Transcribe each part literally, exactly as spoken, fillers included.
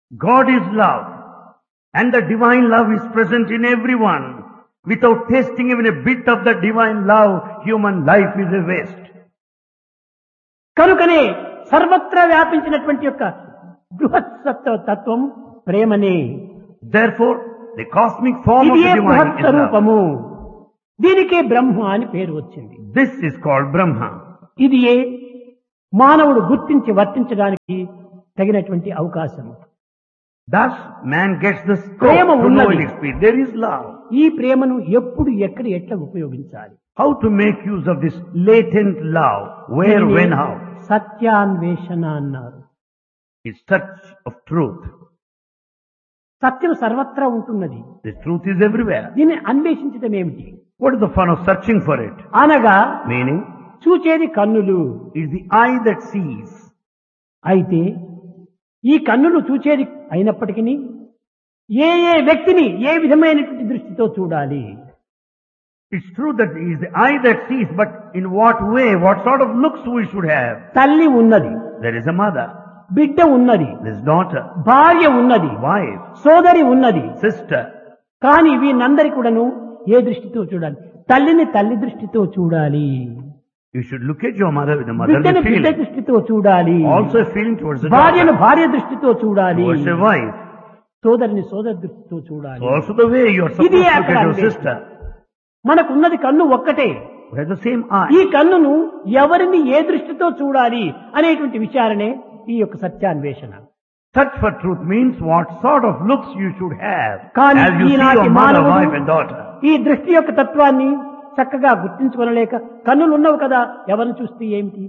God is love, and the divine love is present in everyone. Without tasting even a bit of the divine love, human life is a waste. కనుకనే సర్వత్రా వ్యాపించినటువంటి యొక్క బృహత్సత్వ తత్వం ప్రేమనే. Therefore, the cosmic form of ఇది the A divine is love. బృహత్స్వరూపము. దీనికే బ్రహ్మ అని పేరు వచ్చింది. This is called Brahma. ఇది ఏ మానవుడు గుర్తించి వర్తించడానికి తగినటువంటి అవకాశం. Thus, man gets the scope Prema to know ఉన్నది. and experience. There is love. ఈ ప్రేమను ఎప్పుడు ఎక్కడ ఎట్లా ఉపయోగించాలి? How to make use of this latent love? Where, దీనిని when, how? సత్యాన్వేషణ అన్నారు. It's search of truth. సత్యం సర్వత్రా ఉంటున్నది. The truth is everywhere. దీన్ని అన్వేషించడం ఏమిటి? What is the fun of searching for it? అనగా Meaning, చూచేది కన్నులు. it's the eye that sees. అయితే ఈ కన్నులు చూచేది అయినప్పటికీ ఏ ఏ వ్యక్తిని ఏ విధమైనటువంటి దృష్టితో చూడాలి? It's true that it is the eye that sees, but in what way, what sort of looks we should have? తల్లి ఉన్నది, There is a mother, బిడ్డ ఉన్నది, there's daughter, భార్య ఉన్నది, wife, సోదరి ఉన్నది. sister. కానీ వీళ్ళందరి కూడాను ఏ దృష్టితో చూడాలి? తల్లిని తల్లి దృష్టితో చూడాలి, You should look at your mother with a motherly బిడ్డని బిడ్డ feeling. దృష్టితో చూడాలి, Also a feeling towards the భార్యను daughter, భార్య దృష్టితో చూడాలి, towards a wife. సోదరిని సోదరి దృష్టితో చూడాలి. So also the way you are supposed ఇది to look అక్కడ at your అన్వేషణ. sister. మనకున్నది కన్ను ఒక్కటే. We have the same eye. ఈ కన్నును ఎవరిని ఏ దృష్టితో చూడాలి అనేటువంటి విచారణే ఈ యొక్క సత్యాన్వేషణ. Search for truth means what sort of looks you should have కానీ as you see ఈనాటి your mother, మానవుడు wife and daughter. ఈ దృష్టి యొక్క తత్వాన్ని చక్కగా గుర్తించుకోనలేక కన్నులు ఉన్నవి కదా ఎవరిని చూస్తే ఏమిటి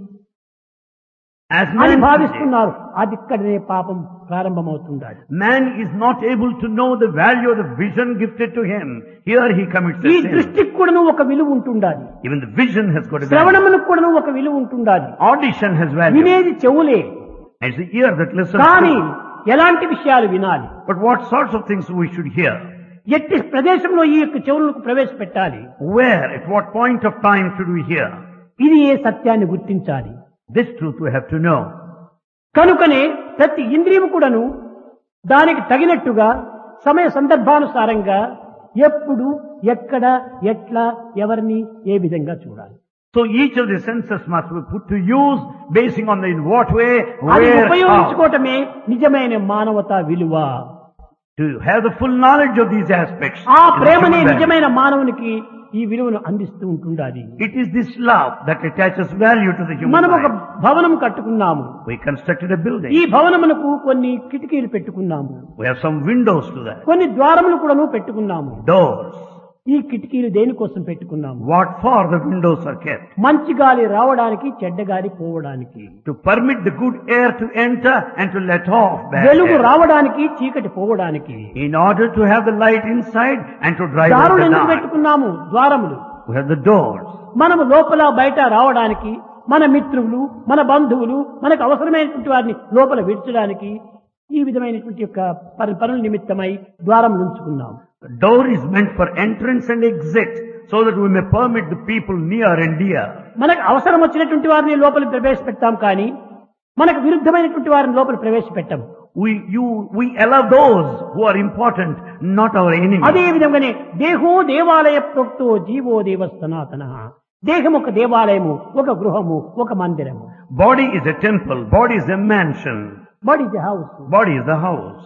As అని man today, భావిస్తున్నారు. అది ఇక్కడనే పాపం ప్రారంభమవుతుంది. man is not able to know the value of the vision gifted to him. Here he commits ఈ a sin. దృష్టికి కూడాను ఒక విలువ ఉంటుండాలి. Even the vision has got a value. శ్రవణమునకు కూడాను ఒక విలువ ఉంటుండాలి. Audition has value. వినేది చెవులే. It's the ear that listens. కానీ to. ఎలాంటి విషయాలు వినాలి? But what sorts of things we should hear? ఎట్టి ప్రదేశంలో ఈ యొక్క చెవులకు ప్రవేశపెట్టాలి? Where, at what point of time should we hear? ఇది ఏ సత్యాన్ని గుర్తించాలి. This truth we have to know. కనుకనే ప్రతి ఇంద్రియము కూడాను దానికి తగినట్టుగా సమయ సందర్భానుసారంగా ఎప్పుడు ఎక్కడ ఎట్లా ఎవరిని ఏ విధంగా చూడాలి. So each of the senses must be put to use basing on the in what way, అది where, how. ఉపయోగించుకోవటమే నిజమైన మానవతా విలువ. To have the full knowledge of these aspects. ఆ is the ప్రేమనే human value. నిజమైన మానవునికి ఈ విలువను అందిస్తూ ఉంటుండాలి. It is this love that attaches value to the human మనం ఒక life. భవనం కట్టుకున్నాము. We constructed a building. ఈ భవనమునకు కొన్ని కిటికీలు పెట్టుకున్నాము, We have some windows to that. కొన్ని ద్వారములు కూడాను పెట్టుకున్నాము. Doors. ఈ కిటికీలు దేనికోసం పెట్టుకున్నాము? What for the windows are kept? మంచి గాలి రావడానికి, చెడ్డ గాలి పోవడానికి. To permit the good air to enter and to let off bad వెలుగు air. రావడానికి, చీకటి పోవడానికి. In order to have the light inside and to drive out దారులు the ఎందుకు dark. పెట్టుకున్నాము? ద్వారములు. We have the doors. మనము లోపల బయట రావడానికి, మన మిత్రులు, మన బంధువులు, మనకు అవసరమైనటువంటి వారిని లోపల విడిచడానికి ఈ విధమైనటువంటి యొక్క పని- పనుల నిమిత్తమై ద్వారములు ఉంచుకున్నాము. The door is meant for entrance and exit so that we may permit the people near and dear. మనకు అవసరం వచ్చినటువంటి వారిని లోపల ప్రవేశపెడతాం కానీ మనకు విరుద్ధమైనటువంటి వారిని లోపల ప్రవేశపెట్టాం. We, you, we allow those who are important, not our enemies. అదే విధంగానే దేహో దేవాలయ ప్రోక్తో జీవో దేవ సనాతన. దేహం ఒక దేవాలయము, ఒక గృహము, ఒక మందిరము. Body is a temple, body is a mansion, body is house. body is the house.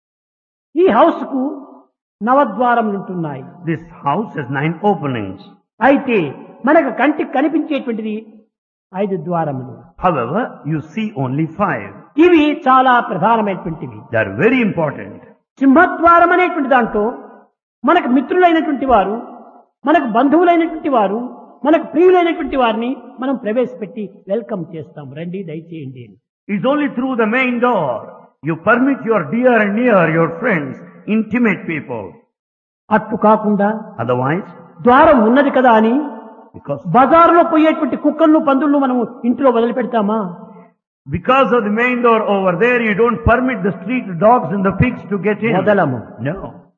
ఈ హౌస్ కు నవద్వారములు ఉంటున్నాయి. This house has nine openings. అయితే మనకు కంటికి కనిపించేటువంటిది ఐదు ద్వారములు. However, you see only five. ఇవి చాలా ప్రధానమైనటువంటివి. They are very important. సింహద్వారం అనేటువంటి దాంట్లో మనకు మిత్రులైనటువంటి వారు, మనకు బంధువులైనటువంటి వారు, మనకు ప్రియులైనటువంటి వారిని మనం ప్రవేశపెట్టి వెల్కమ్ చేస్తాం. రండి దయచేయండి. It's only through the main door you permit your dear and near, your friends, intimate people. అట్టు కాకుండా Otherwise, ద్వారం ఉన్నది కదా అని because బజారులో పోయేటువంటి కుక్కలను పందులను మనం ఇంట్లో వదిలిపెడతామా? because of the main door over there, you don't permit the street dogs and the pigs to get in. వదలము. No.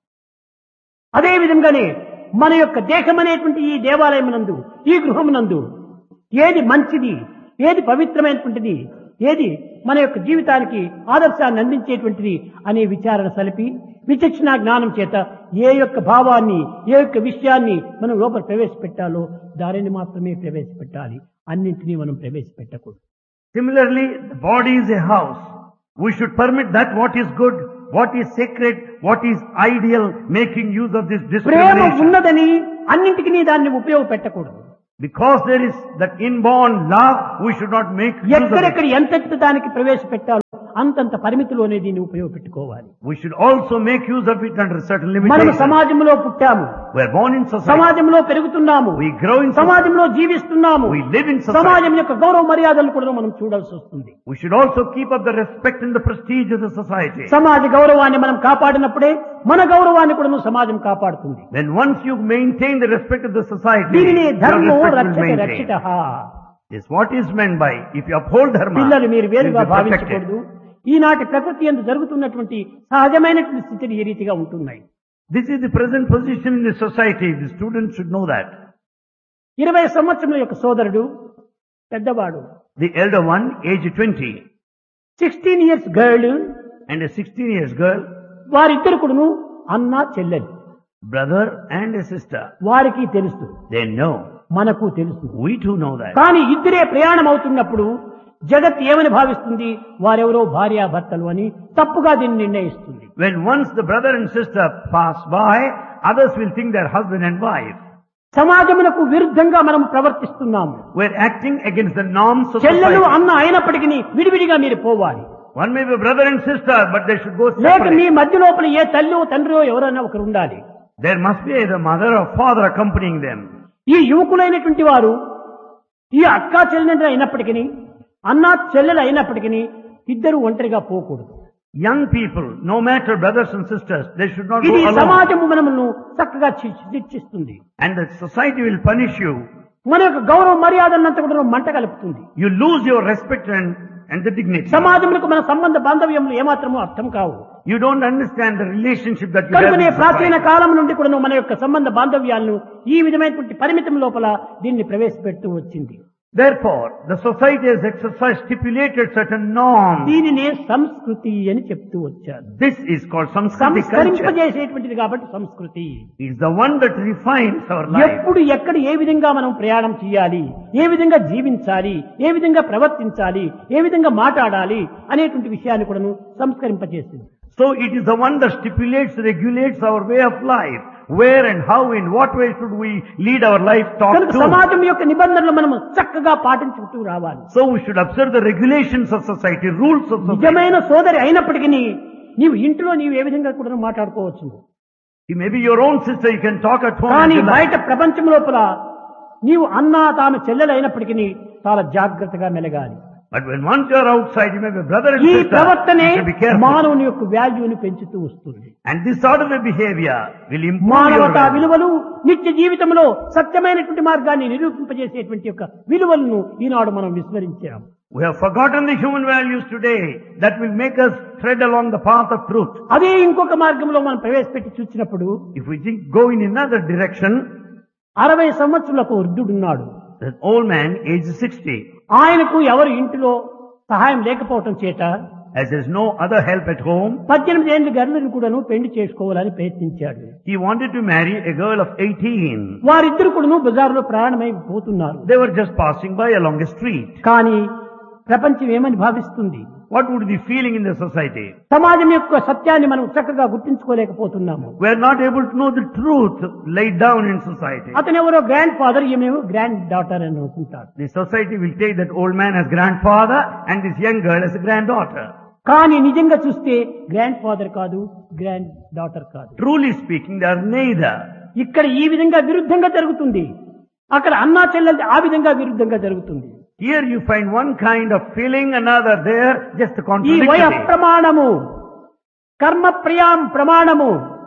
అదే విధంగానే మన యొక్క దేహం అనేటువంటి ఈ దేవాలయమునందు, ఈ గృహమునందు ఏది మంచిది, ఏది పవిత్రమైనటువంటిది, ఏది మన యొక్క జీవితానికి ఆదర్శాన్ని అందించేటువంటిది అనే విచారణ సలిపి విచక్షణ జ్ఞానం చేత ఏ యొక్క భావాన్ని ఏ యొక్క విషయాన్ని మనం లోపల ప్రవేశపెట్టాలో దానిని మాత్రమే ప్రవేశపెట్టాలి, అన్నింటినీ మనం ప్రవేశపెట్టకూడదు. Similarly, the body is a house. We should permit that what is good, what is sacred, what is ideal, making use of this Prema discrimination. ఉన్నదని అన్నింటికి దాన్ని ఉపయోగపెట్టకూడదు. Because there is that inborn love, we should not make use of it. ఎక్కడెక్కడ ఎంతెంత దానికి ప్రవేశపెట్టాలో అంతంత పరిమితిలోనే దీన్ని ఉపయోగపెట్టుకోవాలి. We should also make use of it under certain మనం limitations. సమాజంలో పుట్టాము, We are born in society. సమాజంలో పెరుగుతున్నాము, We grow in society. సమాజంలో జీవిస్తున్నాము. We live in society. సమాజం యొక్క గౌరవ మర్యాదలు కూడా మనం చూడాల్సి వస్తుంది. We should also keep up the respect and the prestige of the society. సమాజ గౌరవాన్ని మనం కాపాడినప్పుడే మన గౌరవాన్ని కూడా సమాజం కాపాడుతుంది. Then once you maintain the respect of the society, దీనిని your ధర్మో respect will రక్షక maintain. రక్షితః. Is what is meant by if you uphold dharma, పిల్లలు మీరు you will వేరుగా be protected. భావించకూడదు. ఈనాటి ప్రకృతి యందు జరుగుతున్నటువంటి సహజమైనటువంటి స్థితిని ఈ రీతిగా ఉంటున్నాయి. This is the present position in the society. The students should know that. ఇరవై సంవత్సరముల యొక్క సోదరుడు పెద్దవాడు, The elder one, age twenty, sixteen years girl, and a sixteen years girl, వారిద్దరు కూడాను అన్న చెల్లెలు. brother and a sister. వారికి తెలుసు, They know. మనకు తెలుసు. We too know that. కానీ ఇద్దరే ప్రయాణం అవుతున్నప్పుడు జగత్ ఏమని భావిస్తుంది, వారెవరో భార్యాభర్తలు అని తప్పుగా దీన్ని నిర్ణయిస్తుంది. When once the brother and sister pass by, others will think they're husband and wife. సమాజమునకు విరుద్ధంగా మనం ప్రవర్తిస్తున్నాము. We're acting against the norms of చెల్లెలు society. అన్న అయినప్పటికీ విడివిడిగా మీరు పోవాలి. One may be brother and sister, but they should go లేక మీ separate. మధ్య లోపల ఏ తల్లి తండ్రియో ఎవరైనా ఒకరు ఉండాలి. There must be either mother or father accompanying them. ఈ యువకులైనటువంటి వారు ఈ అక్కా చెల్లెలు అయినప్పటికీ అన్నా చెల్లెలు అయినప్పటికీ ఇద్దరు ఒంటరిగా పోకూడదు. Young people, no matter brothers and sisters, they should not go ఇది alone. సమాజము మనమును చక్కగా శి- శిక్షిస్తుంది. And the society will punish you. మన యొక్క గౌరవ మర్యాదలంతా కూడా మంట కలుపుతుంది. You lose your respect and, and the dignity. సమాజములకు మన సంబంధ బాంధవ్యములు ఏమాత్రమూ అర్థం కావు. You don't understand the relationship that you have కనుకనే in ప్రాచీన society. కాలం నుండి కూడా మన యొక్క సంబంధ బాంధవ్యాలను ఈ విధమైనటువంటి పరిమితం లోపల దీన్ని ప్రవేశపెడుతూ వచ్చింది. Therefore, the society has exercised stipulated certain norms. దీనినే సంస్కృతి అని చెప్తూ వచ్చారు. This is called Samskriti culture. సంస్కరింపజేసేటువంటిది కాబట్టి సంస్కృతి. It's the one that refines our life. ఎప్పుడు ఎక్కడ ఏ విధంగా మనం ప్రయాణం చేయాలి, ఏ విధంగా జీవించాలి, ఏ విధంగా ప్రవర్తించాలి, ఏ విధంగా మాట్లాడాలి అనేటువంటి విషయాన్ని కూడా సంస్కరింపజేసింది. So it is the one that stipulates, regulates our way of life. Where and how, in what way should we lead our life, talk కనుక to. సమాజం యొక్క నిబంధనలు మనం చక్కగా పాటించుకుంటూ రావాలి. So we should observe the regulations of society, rules of society. నిజమైన సోదరి అయినప్పటికీ నీవు ఇంట్లో నీవు ఏ విధంగా కూడా మాట్లాడుకోవచ్చు. He may be your own sister, you can talk at home. కానీ as you like. బయట ప్రపంచం లోపల నీవు అన్నా తాను చెల్లెలు అయినప్పటికీ చాలా జాగ్రత్తగా మెలగాలి. But when once you are outside, you may be brother and ఈ sister, ప్రవర్తనే you should be careful. మానవుని యొక్క వాల్యూని పెంచుతూ వస్తుంది. And this sort of a behavior will improve your మానవతా value. విలువలు నిత్య జీవితంలో సత్యమైనటువంటి మార్గాన్ని నిరూపింపజేసేటువంటి యొక్క విలువలను ఈనాడు మనం విస్మరించాం. We have forgotten the human values today that will make us tread along the path of truth. అదే ఇంకొక మార్గంలో మనం ప్రవేశపెట్టి చూసినప్పుడు If we think, go in another direction, అరవై సంవత్సరాలకు వృద్ధుడున్నాడు. an old man, age sixty, ఆయనకు ఎవరు ఇంటిలో సహాయం లేకపోవటం చేత as there is no other help at home, పద్దెనిమిది ఏళ్ళ గర్లను కూడాను పెళ్లి చేసుకోవాలని ప్రయత్నించాడు. he wanted to marry a girl of eighteen. వారిద్దరు కూడాను బజారులో ప్రయాణమై పోతున్నారు. They were just passing by along a street. కానీ ప్రపంచం ఏమని భావిస్తుంది? What would be feeling in the society? సమాజం యొక్క సత్యాన్ని మనం చక్కగా గుర్తించుకోలేకపోతున్నాము. We are not able to know the truth laid down in society. అతను ఎవరో గ్రాండ్ ఫాదర్, ఈమెమో గ్రాండ్ డాటర్ అని అనుకుంటారు. The society will take that old man as grandfather and this young girl as a granddaughter. కానీ నిజంగా చూస్తే grand father కాదు, grand daughter కాదు. Truly speaking, they are neither. ఇక్కడ ఈ విధంగా విరుద్ధంగా జరుగుతుంది, అక్కడ అన్నా చెల్లెలు ఆ విధంగా విరుద్ధంగా జరుగుతుంది. Here you find one kind of feeling, another there, just a ఈ వయ contradiction. ప్రమాణము, కర్మ ప్రియాం ప్రమాణము,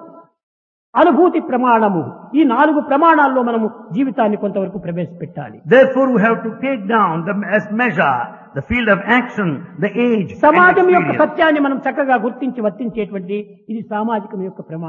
అనుభూతి ప్రమాణము, ఈ నాలుగు ప్రమాణాల్లో మనము జీవితాన్ని కొంతవరకు ప్రవేశపెట్టాలి. Therefore we have to take down the, as measure the field of action, the age, and సమాజం యొక్క experience. సత్యాన్ని మనం చక్కగా గుర్తించి వర్తించేటువంటి ఇది సామాజికం యొక్క ప్రమాణం.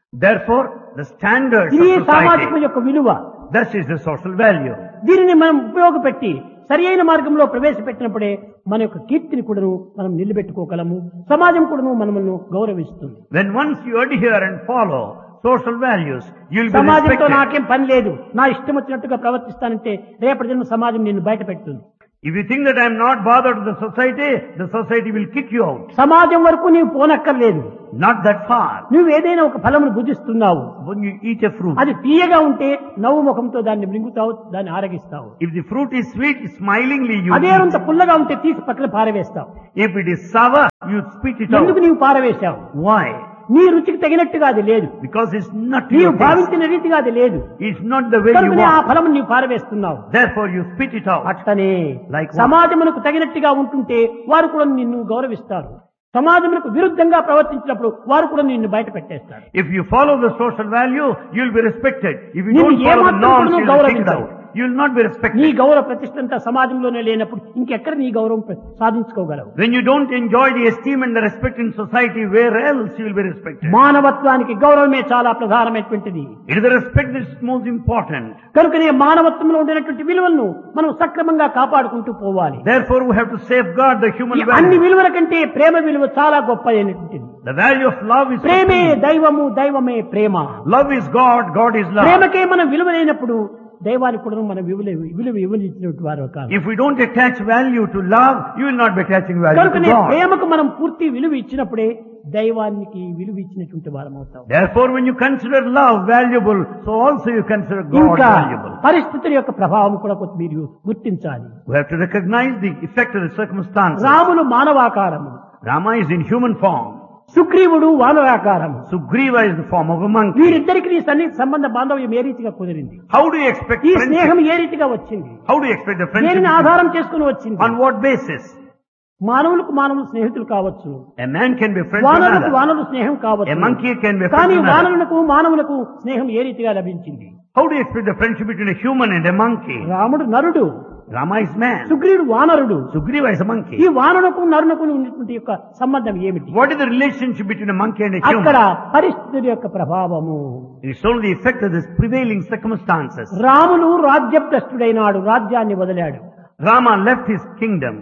Therefore, the standards ఇది of సామాజిక society, యొక్క విలువ. this is the social value. దీనిని మనం ఉపయోగపెట్టి సరి అయిన మార్గంలో ప్రవేశపెట్టినప్పుడే మన యొక్క కీర్తిని కూడాను మనం నిలబెట్టుకోగలము. సమాజం కూడాను మనల్ని గౌరవిస్తుంది. When once you adhere and follow social values, you will be సమాజంతో respected. నాకేం పని లేదు, నా ఇష్టం వచ్చినట్టుగా ప్రవర్తిస్తానంటే రేపటి దిన సమాజం నిన్ను బయట పెడుతుంది. If you think that I am not bothered with the society, the society will kick you out. సమాజం వరకు నీవు పోనక్కర్లేదు. Not that far. నువ్వు ఏదైనా ఒక ఫలమును భుజిస్తున్నావు, When you eat a fruit, అది తీయగా ఉంటే నవ్వు ముఖంతో దాన్ని మృంగుతావు, దాన్ని ఆరగిస్తావు. if the fruit is sweet, smilingly you అదే eat. అంత పుల్లగా ఉంటే తీసి పక్కన పారవేస్తావు. If it is sour, you spit it ఎందుకు out. నీవు పారవేశావు? Why? నీ రుచికి తగినట్టుగా అది లేదు, Because it's not నీవు your taste. భావించిన రీతిగా అది లేదు. It's not the way you కనుకనే ఆ want. ఫలము నీవు పారవేస్తున్నావు. Therefore you spit it out. అట్లనే Like what? సమాజమునకు తగినట్టుగా ఉంటుంటే వారు కూడా నిన్ను గౌరవిస్తారు. సమాజమునకు విరుద్ధంగా ప్రవర్తించినప్పుడు వారు కూడా నిన్ను బయట పెట్టేస్తారు. If you follow the social value, you will be respected. If you నిన్ను don't follow the ఏమాత్రం norms, కూడా you will be kicked గౌరవించరు. out. You will not be నీ respected. గౌరవ ప్రతిష్టంతా సమాజంలోనే లేనప్పుడు ఇంకెక్కడ నీ గౌరవం ప్ర- సాధించుకోగలవు? When you don't enjoy the esteem and the respect in society, where else you will be respected? మానవత్వానికి గౌరవమే చాలా ప్రధానమైనటువంటిది. It is the respect that is most important. కనుకనే మానవత్వంలో ఉండేటువంటి విలువలను మనం సక్రమంగా కాపాడుకుంటూ పోవాలి. Therefore we have to safeguard the human ఈ అన్ని value. విలువల కంటే ప్రేమ విలువ చాలా గొప్ప అయినటువంటిది. The value of love is ప్రేమే supreme. దైవము, దైవమే ప్రేమ. Love is God, God is love. ప్రేమకే మనం విలువలేనప్పుడు దైవానికి కూడా మనం విలువ విలువ ఇవ్వనిచ్చినటువంటి వారు కాదు. If we don't attach value to love, you will not be attaching value to కనుకనే God. ప్రేమకు మనం పూర్తి విలువ ఇచ్చినప్పుడే దైవానికి విలువ ఇచ్చినటువంటి వారం అవుతాం. Therefore when you consider love valuable, so also you consider God ఇంకా valuable. పరిస్థితుల యొక్క ప్రభావం కూడా కొంత మీరు గుర్తించాలి. We have to recognize the effect of the circumstances. Ramulu మానవాకారము, Rama is in human form. సుగ్రీవుడు వానరాకారము. Sugriva is the form of a monkey. వీరిద్దరికి నీ సన్నిహిత సంబంధ బాంధవ్యం ఏ రీతిగా కుదిరింది? How do you expect ఈ friendship? స్నేహం ఏ రీతిగా వచ్చింది? How do you expect the friendship? దేనిని to be? ఆధారం చేసుకుని వచ్చింది? On what basis? మానవులకు మానవులు స్నేహితులు కావచ్చు, A man can be friends with వానరులకు another. వానరులు స్నేహం A కావచ్చు. monkey can be friends కానీ with another. వానరులకు మానవులకు స్నేహం ఏ రీతిగా లభించింది? How do you expect the friendship between a human and a monkey? రాముడు నరుడు, Rama is man. సుగ్రీవుడు వానరుడు. Sugriva is a ఈ monkey. వానరులకు నరునకు ఉన్నటువంటి యొక్క సంబంధం ఏమిటి? What is the relationship between a monkey and a అక్కడ human? పరిస్థితుల యొక్క ప్రభావము. It's only the effect of the prevailing circumstances. Ramulu రాజ్యభ్రష్టుడైనాడు, రాజ్యాన్ని వదిలాడు. Rama left his kingdom.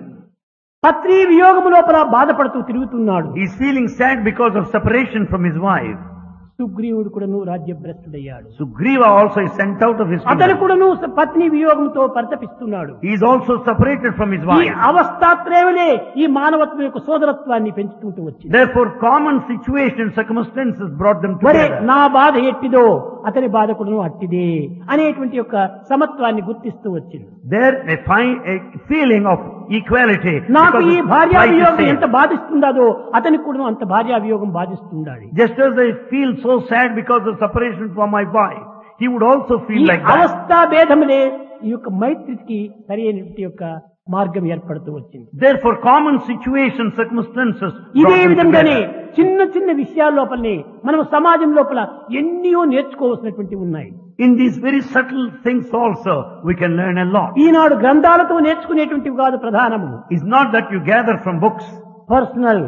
పత్రి వియోగము లోపల బాధపడుతూ తిరుగుతున్నాడు. He is feeling sad because of separation from his wife. సుగ్రీవుడు కూడాను రాజ్యభ్రష్టుడయ్యాడు. Sugriva also is sent out of his అతను kingdom. కూడాను పత్ని వియోగంతో పరితపిస్తున్నాడు. He is also separated from his ఈ wife. అవస్థాత్రేవలే ఈ మానవత్వం యొక్క సోదరత్వాన్ని పెంచుకుంటూ వచ్చింది. Therefore, common situation and circumstances brought them మరే together. నా బాధ ఎట్టిదో అతని బాధ కూడాను అట్టిదే అనేటువంటి యొక్క సమత్వాన్ని గుర్తిస్తూ వచ్చింది. There they find a feeling of equality. నాకు because ఈ it's భార్యా quite the వియోగం same. ఎంత బాధిస్తుందో అతనికి కూడా అంత భార్యా వియోగం బాధిస్తుండాలి. Just as I feel so sad because of separation from my wife, he would also feel ఈ like that. అవస్థా భేదములే ఈ యొక్క మైత్రికి సరి అయినటువంటి యొక్క మార్గం ఏర్పడుతూ వచ్చింది. Therefore, common situations, circumstances ఇదే brought them విధంగానే together. చిన్న చిన్న విషయాల లోపలనే మనం సమాజం లోపల ఎన్నో నేర్చుకోవాల్సినటువంటివి ఉన్నాయి. In these very subtle things also, we can learn a lot. ఈనాడు గ్రంథాలతో నేర్చుకునేటువంటివి కాదు ప్రధానము. It's not that you gather from books. Personal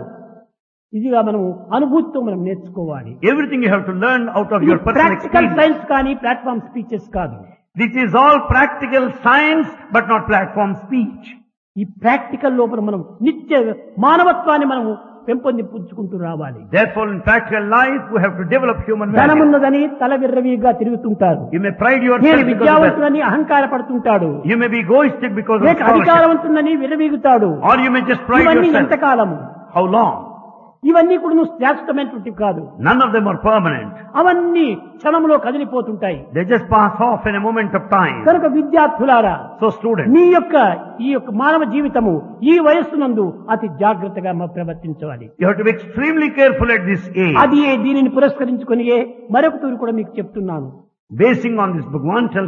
ఇదిగా మనం అనుభూతితో మనం నేర్చుకోవాలి. Everything you have to learn out of your personal practical experience. Science కానీ platform speeches కాదు. This is all practical science, but not platform speech. ఈ practical లోపల మనం నిత్య మానవత్వాన్ని మనం పెంపొందించుకుంటూ రావాలి. Therefore, in practical life, we have to develop human values. ధనమున్నదని తల విర్రవీగా తిరుగుతుంటారు. You may pride నేను yourself because of that. విద్యావంతులని అహంకార పడుతుంటాడు. You may be egoistic because of లేక scholarship. అధికారవంతులని విర్రవీగుతాడు. Or you may just pride ఇవన్నీ yourself. ఎంతకాలము? How long? ఇవన్నీ కూడా నువ్వు శాశ్వతమైనటువంటివి కాదు. None of them are permanent. అవన్నీ క్షణంలో కదిలిపోతుంటాయి. They just pass off in a moment of time. కనుక విద్యార్థులారా, So students, మీ యొక్క ఈ యొక్క మానవ జీవితము ఈ వయస్సునందు అతి జాగ్రత్తగా మ- ప్రవర్తించాలి. you have to be extremely careful at this age. అది దీనిని పురస్కరించుకొని మరొక తూరు కూడా మీకు చెప్తున్నాను. Basing on this, Bhagwan tells